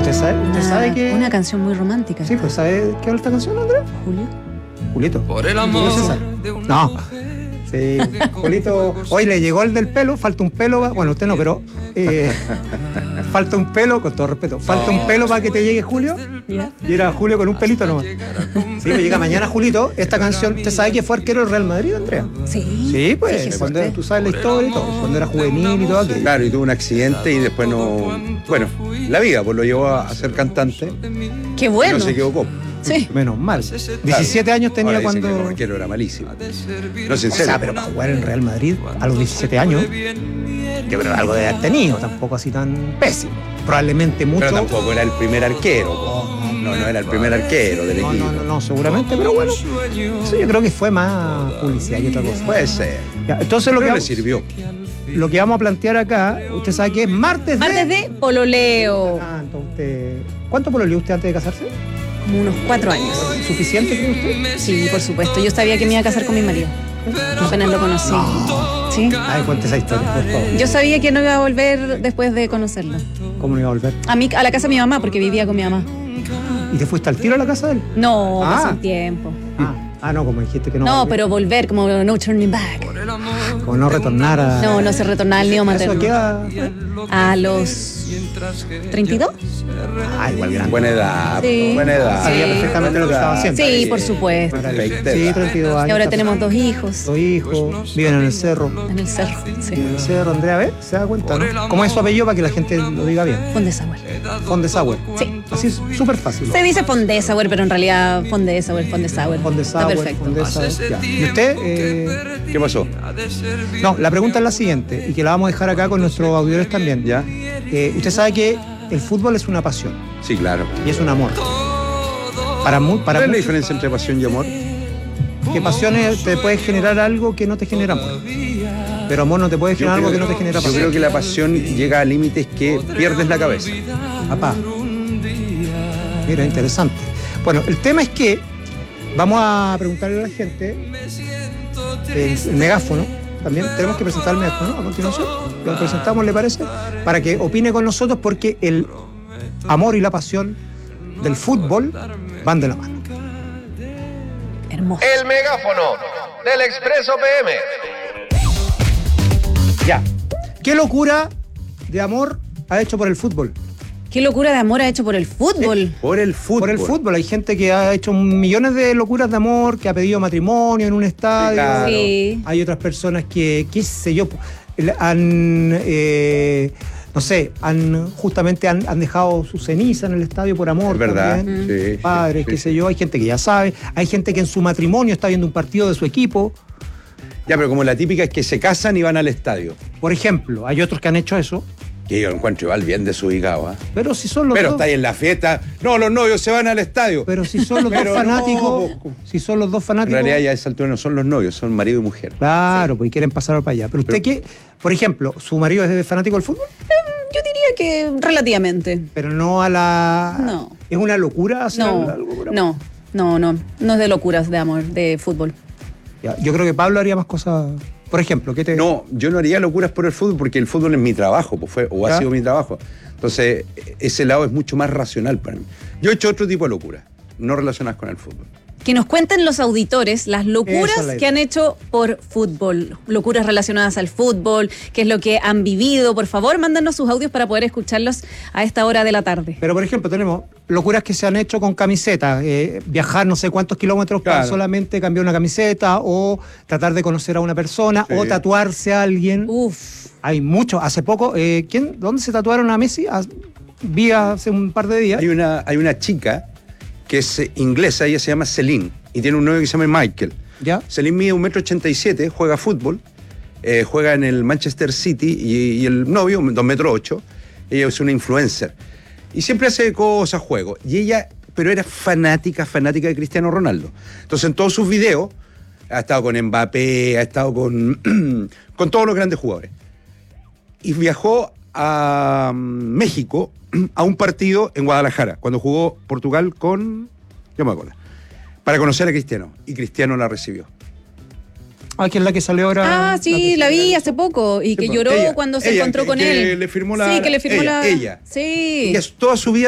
¿Usted sabe que...? Una canción muy romántica. Sí, pues ¿sabe qué habla esta canción, Andrés? Julio. Julito. Por el amor Julio César. de una No. mujer. Sí, Julito. Hoy le llegó el del pelo, falta un pelo. Bueno, usted no, pero. Falta un pelo, con todo respeto. Falta un pelo para que te llegue Julio. ¿Ya? Y era Julio con un pelito nomás. Sí, pues llega mañana Julito. Esta canción, ¿usted sabe que fue arquero del Real Madrid, Andrea? Sí. Sí, pues. Fíjese Cuando, usted. tú sabes la historia y todo. Cuando era juvenil y todo aquello. Claro, y tuvo un accidente y después no. Bueno, la vida pues lo llevó a ser cantante. Qué Y bueno. no se equivocó. Sí. Menos mal. 17 años tenía Ahora dicen cuando. que el arquero era malísimo. No, O sincero. sea, pero para jugar en Real Madrid a los 17 años, yo creo que algo de haber tenido, tampoco así tan pésimo. Probablemente mucho. Pero tampoco era el primer arquero. Po. No era el primer arquero del equipo. No, seguramente, pero bueno. Eso yo creo que fue más publicidad que otra cosa. Puede ser. Ya, entonces Pero le sirvió. lo que vamos a plantear acá, usted sabe que es martes de pololeo. Ah, entonces, ¿cuánto pololeó usted antes de casarse? Como unos 4 años. ¿Suficiente cree usted? Sí, por supuesto. Yo sabía que me iba a casar con mi marido. Apenas lo conocí. ¿Sí? Ay, cuente esa historia, por favor. Yo sabía que no iba a volver después de conocerlo. ¿Cómo no iba a volver? A la casa de mi mamá, porque vivía con mi mamá. ¿Y te fuiste al tiro a la casa de él? No, Ah. pasó un tiempo. No, como dijiste que no. No, pero volver, como no turning back. Como no retornar a. No se retornaba al nido ¿Eso materno. queda? A los 32. Ah, igual grande. Buena edad. Sí. Buena edad. Sabía perfectamente lo que estaba haciendo. Sí, por supuesto. Sí, 32 años. Y ahora está tenemos perfecto. 2 hijos 2 hijos, viven en el cerro. en el cerro. Sí. En el cerro, Andrea, a ver, se da cuenta, ¿no? ¿Cómo es su apellido para que la gente lo diga bien? Fondesauer. Fondesauer. Sí. Así es súper fácil. Se dice Fondesauer, pero en realidad Fondesauer. Está Fondesauer, perfecto. Fondesauer. Ya. ¿Y usted? ¿Qué pasó? No, la pregunta es la siguiente, y que la vamos a dejar acá con nuestros auditores también. ¿Ya? Usted sabe que el fútbol es una pasión Sí, claro. y es un amor. Para ¿Cuál es la muchos, diferencia entre pasión y amor? que pasiones te puede generar algo que no te genera amor. Pero amor no te puede generar algo que no te genera Yo pasión. creo que la pasión llega a límites que pierdes la cabeza. Papá. Mira, interesante. Bueno, el tema es que vamos a preguntarle a la gente el megáfono. También tenemos que presentar el megáfono, ¿no? A continuación. Lo presentamos, ¿le parece? Para que opine con nosotros, porque el amor y la pasión del fútbol van de la mano. Hermoso. El megáfono del Expreso PM. Ya. ¿Qué locura de amor ha hecho por el fútbol? ¿Qué locura de amor ha hecho por el fútbol? Por el fútbol. Por el fútbol. Hay gente que ha hecho millones de locuras de amor, que ha pedido matrimonio en un estadio. Claro. Sí. Hay otras personas que, qué sé yo, han, no sé, justamente han dejado su ceniza en el estadio por amor. Es verdad. También. Sí, Padres, sí, qué sí. sé yo. Hay gente que ya sabe. Hay gente que en su matrimonio está viendo un partido de su equipo. Ya, pero como la típica es que se casan y van al estadio. Por ejemplo, hay otros que han hecho eso. Que yo encuentro igual bien desubicado, ¿ah? Pero si son los Pero dos. está ahí en la fiesta. No, los novios se van al estadio. Pero si son los dos Pero fanáticos. no. Si son los dos En fanáticos. realidad ya a esa altura no son los novios, son marido y mujer. Claro, pues quieren pasar para allá. Pero usted qué, por ejemplo, ¿su marido es fanático del fútbol? Yo diría que relativamente. Pero no a la. No. ¿Es una locura hacer No, algo por amor? no es de locuras de amor, de fútbol. Ya, yo creo que Pablo haría más cosas. Por ejemplo, ¿qué te.? No, yo no haría locuras por el fútbol porque el fútbol es mi trabajo, pues ¿Ya? ha sido mi trabajo. Entonces, ese lado es mucho más racional para mí. Yo he hecho otro tipo de locuras, no relacionadas con el fútbol. Que nos cuenten los auditores las Esa locuras es la idea. que han hecho por fútbol, locuras relacionadas al fútbol, qué es lo que han vivido. Por favor, mándanos sus audios para poder escucharlos a esta hora de la tarde. Pero, por ejemplo, tenemos locuras que se han hecho con camiseta. Viajar no sé cuántos kilómetros para Claro. solamente cambiar una camiseta, o tratar de conocer a una persona, Sí. o tatuarse a alguien. Uf, Hay mucho. Hace poco, ¿dónde se tatuaron a Messi? Vi hace un par de días. Hay una chica que es inglesa, ella se llama Celine, y tiene un novio que se llama Michael. ¿Ya? Celine mide 1,87 m, juega fútbol, juega en el Manchester City, y el novio, 2,8 m, ella es una influencer. Y siempre hace cosas, juegos. Y ella, pero era fanática de Cristiano Ronaldo. Entonces en todos sus videos, ha estado con Mbappé, ha estado con todos los grandes jugadores. Y viajó a México a un partido en Guadalajara, cuando jugó Portugal con... Yo me acuerdo. Para conocer a Cristiano. Y Cristiano la recibió. Que es la que salió ahora. sí, la vi hace poco y que pues, lloró Ella, cuando se ella, encontró con que él. le firmó la- Sí, que le firmó ella, la. ella. Sí. Ella toda su vida